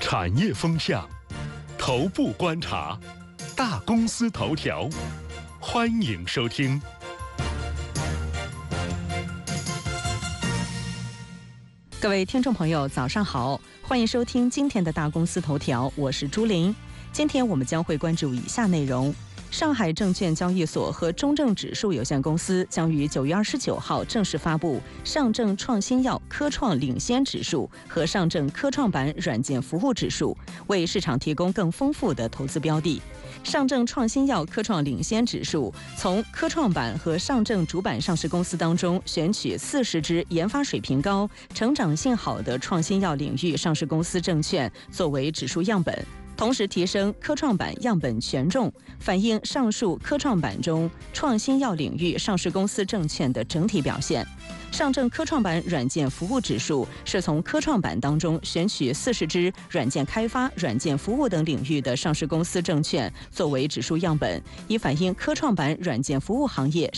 产业风向，头部观察，大公司头条，欢迎收听。 各位听众朋友，早上好，欢迎收听今天的大公司头条，我是朱琳。今天我们将会关注以下内容：上海证券交易所和中证指数有限公司将于9月29号正式发布上证创新药科创领先指数和上证科创板软件服务指数，为市场提供更丰富的投资标的。上证创新药科创领先指数从科创板和上证主板上市公司当中选取40只研发水平高、成长性好的创新药领域上市公司证券作为指数样本，同时提升科创板样本权重，反映上述科创板中创新药领域上市公司证券的整体表现。上证科创板软件服务指数是从科创板当中选取40只软件开发、软件服务等领域的上市公司证券作为指数样本，以反映科创板软件服务行业